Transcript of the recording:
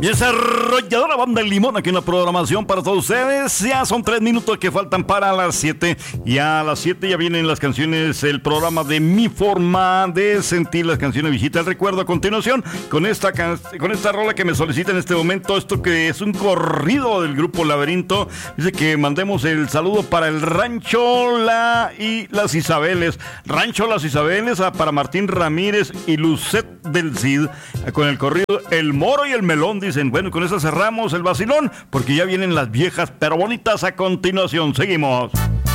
Y esa arrolladora banda El Limón aquí en la programación para todos ustedes. Ya son 3 minutos que faltan para las 7. Y a las 7 ya vienen las canciones, el programa de Mi Forma de Sentir, las canciones Visita el Recuerdo. A continuación, con esta rola que me solicita en este momento, esto que es un corrido del grupo Laberinto. Dice que mandemos el saludo para el Rancho y las Isabeles. Rancho Las Isabeles, para Martín Ramírez y Lucet del Cid, con el corrido El Moro y el Melón. Dicen, bueno, con eso cerramos el vacilón, porque ya vienen las viejas pero bonitas. A continuación, seguimos.